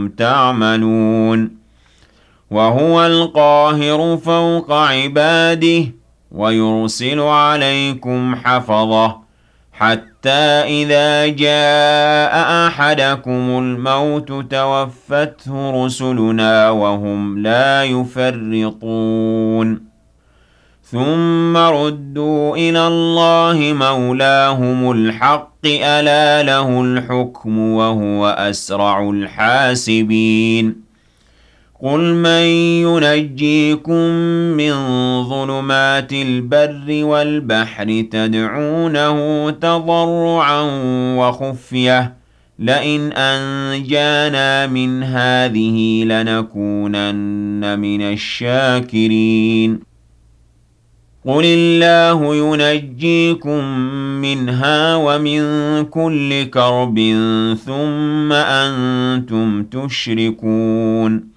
كُنتُمْ تَعْمَلُونَ وَهُوَ الْقَاهِرُ فَوْقَ عِبَادِهِ وَيُرْسِلُ عَلَيْكُمْ حَفَظَةً حَتَّى إِذَا جَاءَ أَحَدَكُمُ الْمَوْتُ تَوَفَّتْهُ رُسُلُنَا وَهُمْ لَا يُفَرِّطُونَ ثُمَّ رُدُّوا إِلَى اللَّهِ مَوْلَاهُمُ الْحَقِّ أَلَا لَهُ الْحُكْمُ وَهُوَ أَسْرَعُ الْحَاسِبِينَ قُلْ مَن يُنَجِّيكُم مِّن ظُلُمَاتِ الْبَرِّ وَالْبَحْرِ تَدْعُونَهُ تَضَرُّعًا وَخُفْيَةً لَّئِنْ أَنجَانَا مِنْ هَٰذِهِ لَنَكُونَنَّ مِنَ الشَّاكِرِينَ قُلِ اللَّهُ يُنَجِّيكُم مِّنْهَا وَمِن كُلِّ كَرْبٍ ثُمَّ أَنتُمْ تُشْرِكُونَ